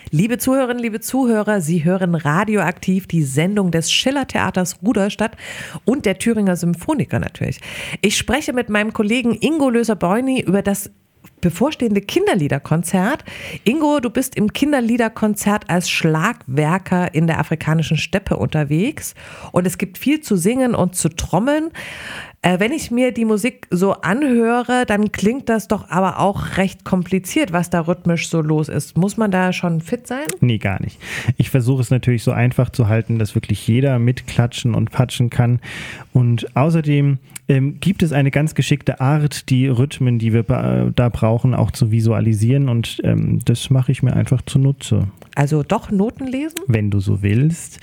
Liebe Zuhörerinnen, liebe Zuhörer, Sie hören Radioaktiv, die Sendung des Schillertheaters Ruderstadt und der Thüringer Symphoniker natürlich. Ich spreche mit meinem Kollegen Ingo Löser-Beuni über das bevorstehende Kinderliederkonzert. Ingo, du bist im Kinderliederkonzert als Schlagwerker in der afrikanischen Steppe unterwegs und es gibt viel zu singen und zu trommeln. Wenn ich mir die Musik so anhöre, dann klingt das doch aber auch recht kompliziert, was da rhythmisch so los ist. Muss man da schon fit sein? Nee, gar nicht. Ich versuche es natürlich so einfach zu halten, dass wirklich jeder mitklatschen und patschen kann. Und außerdem gibt es eine ganz geschickte Art, die Rhythmen, die wir da brauchen, auch zu visualisieren. Und das mache ich mir einfach zunutze. Also doch Noten lesen? Wenn du so willst.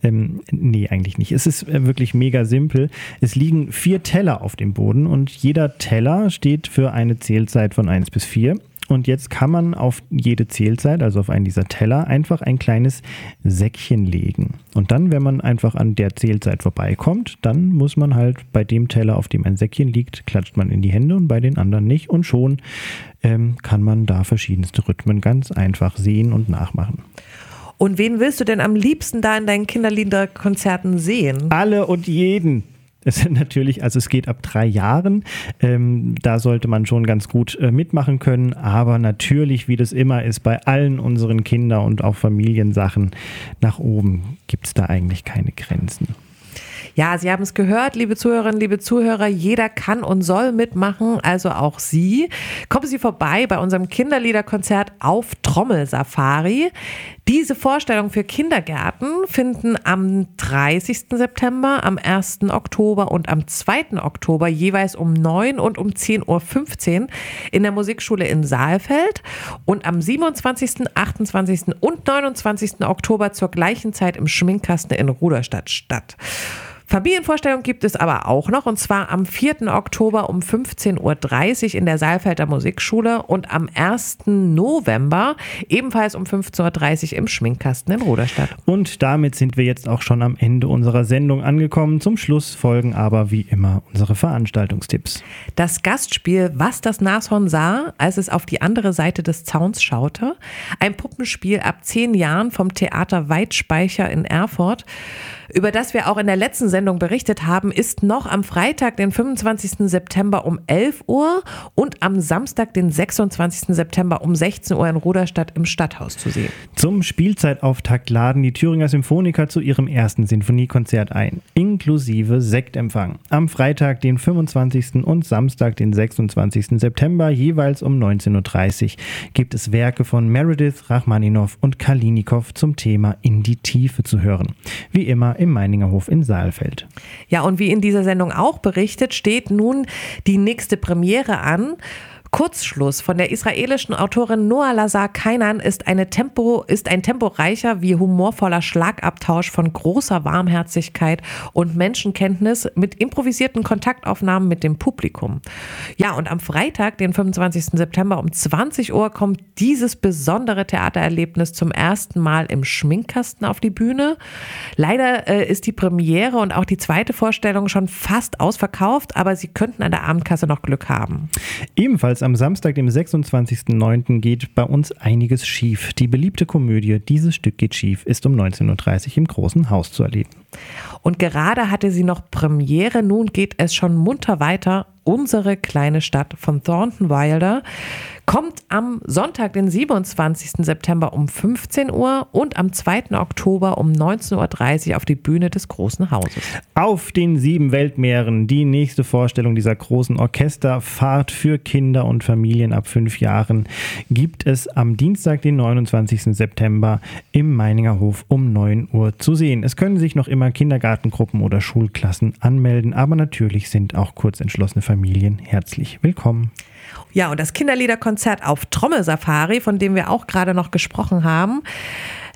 Nee, eigentlich nicht. Es ist wirklich mega simpel. Es liegen 4 Teller auf dem Boden und jeder Teller steht für eine Zählzeit von 1 bis 4. Und jetzt kann man auf jede Zählzeit, also auf einen dieser Teller, einfach ein kleines Säckchen legen. Und dann, wenn man einfach an der Zählzeit vorbeikommt, dann muss man halt bei dem Teller, auf dem ein Säckchen liegt, klatscht man in die Hände und bei den anderen nicht. Und schon kann man da verschiedenste Rhythmen ganz einfach sehen und nachmachen. Und wen willst du denn am liebsten da in deinen Kinderliederkonzerten sehen? Alle und jeden. Es sind natürlich, also es geht ab 3 Jahren, da sollte man schon ganz gut mitmachen können, aber natürlich, wie das immer ist, bei allen unseren Kinder- und auch Familiensachen, nach oben gibt es da eigentlich keine Grenzen. Ja, Sie haben es gehört, liebe Zuhörerinnen, liebe Zuhörer, jeder kann und soll mitmachen, also auch Sie. Kommen Sie vorbei bei unserem Kinderliederkonzert auf Trommelsafari. Diese Vorstellungen für Kindergärten finden am 30. September, am 1. Oktober und am 2. Oktober jeweils um 9 und um 10.15 Uhr in der Musikschule in Saalfeld und am 27., 28. und 29. Oktober zur gleichen Zeit im Schminkkasten in Ruderstadt statt. Familienvorstellung gibt es aber auch noch, und zwar am 4. Oktober um 15.30 Uhr in der Saalfelder Musikschule und am 1. November ebenfalls um 15.30 Uhr im Schminkkasten in Ruderstadt. Und damit sind wir jetzt auch schon am Ende unserer Sendung angekommen. Zum Schluss folgen aber wie immer unsere Veranstaltungstipps. Das Gastspiel Was das Nashorn sah, als es auf die andere Seite des Zauns schaute. Ein Puppenspiel ab 10 Jahren vom Theater Weitspeicher in Erfurt, über das wir auch in der letzten Sendung berichtet haben, ist noch am Freitag, den 25. September um 11 Uhr und am Samstag, den 26. September um 16 Uhr in Ruderstadt im Stadthaus zu sehen. Zum Spielzeitauftakt laden die Thüringer Symphoniker zu ihrem ersten Sinfoniekonzert ein, inklusive Sektempfang. Am Freitag, den 25. und Samstag, den 26. September, jeweils um 19.30 Uhr, gibt es Werke von Meredith, Rachmaninow und Kalinikow zum Thema In die Tiefe zu hören. Wie immer im Meininger Hof in Saalfeld. Ja, und wie in dieser Sendung auch berichtet, steht nun die nächste Premiere an. Kurzschluss von der israelischen Autorin Noa Lazar Kainan ist ein temporeicher wie humorvoller Schlagabtausch von großer Warmherzigkeit und Menschenkenntnis mit improvisierten Kontaktaufnahmen mit dem Publikum. Ja, und am Freitag, den 25. September um 20 Uhr kommt dieses besondere Theatererlebnis zum ersten Mal im Schminkkasten auf die Bühne. Leider ist die Premiere und auch die zweite Vorstellung schon fast ausverkauft, aber Sie könnten an der Abendkasse noch Glück haben. Ebenfalls am Samstag, dem 26.09. geht bei uns einiges schief. Die beliebte Komödie Dieses Stück geht schief ist um 19.30 Uhr im Großen Haus zu erleben. Und gerade hatte sie noch Premiere, nun geht es schon munter weiter. Unsere kleine Stadt von Thornton Wilder kommt am Sonntag, den 27. September um 15 Uhr und am 2. Oktober um 19.30 Uhr auf die Bühne des Großen Hauses. Auf den 7 Weltmeeren, die nächste Vorstellung dieser großen Orchesterfahrt für Kinder und Familien ab 5 Jahren, gibt es am Dienstag, den 29. September im Meininger Hof um 9 Uhr zu sehen. Es können sich noch immer Kindergartengruppen oder Schulklassen anmelden, aber natürlich sind auch kurzentschlossene Familien herzlich willkommen. Ja, und das Kinderliederkonzert auf Trommelsafari, von dem wir auch gerade noch gesprochen haben,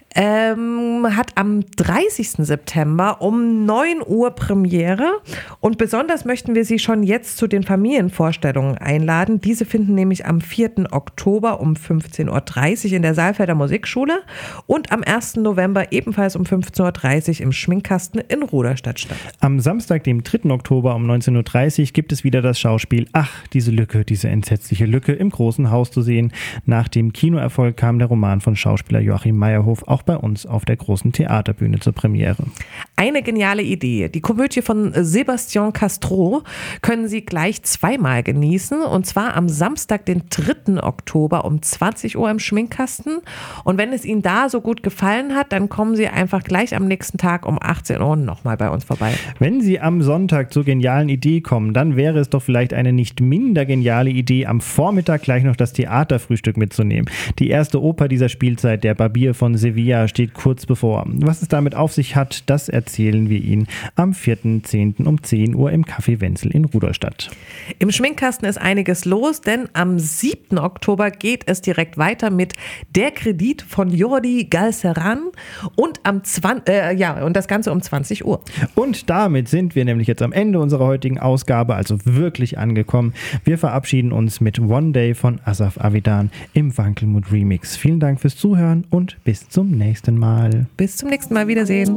hat am 30. September um 9 Uhr Premiere und besonders möchten wir Sie schon jetzt zu den Familienvorstellungen einladen. Diese finden nämlich am 4. Oktober um 15.30 Uhr in der Saalfelder Musikschule und am 1. November ebenfalls um 15.30 Uhr im Schminkkasten in Ruderstadt statt. Am Samstag, dem 3. Oktober um 19.30 Uhr gibt es wieder das Schauspiel Ach, diese Lücke, diese entsetzliche Lücke im Großen Haus zu sehen. Nach dem Kinoerfolg kam der Roman von Schauspieler Joachim Meyerhof auch bei uns auf der großen Theaterbühne zur Premiere. Eine geniale Idee. Die Komödie von Sebastian Castro können Sie gleich zweimal genießen und zwar am Samstag, den 3. Oktober um 20 Uhr im Schminkkasten. Und wenn es Ihnen da so gut gefallen hat, dann kommen Sie einfach gleich am nächsten Tag um 18 Uhr nochmal bei uns vorbei. Wenn Sie am Sonntag zur genialen Idee kommen, dann wäre es doch vielleicht eine nicht minder geniale Idee, am Vormittag gleich noch das Theaterfrühstück mitzunehmen. Die erste Oper dieser Spielzeit, der Barbier von Sevilla, steht kurz bevor. Was es damit auf sich hat, das erzählen wir Ihnen am 4.10. um 10 Uhr im Café Wenzel in Ruderstadt. Im Schminkkasten ist einiges los, denn am 7. Oktober geht es direkt weiter mit Der Kredit von Jordi Galceran und und das Ganze um 20 Uhr. Und damit sind wir nämlich jetzt am Ende unserer heutigen Ausgabe, also wirklich angekommen. Wir verabschieden uns mit One Day von Asaf Avidan im Wankelmut Remix. Vielen Dank fürs Zuhören und bis zum nächsten Mal. Bis zum nächsten Mal. Wiedersehen.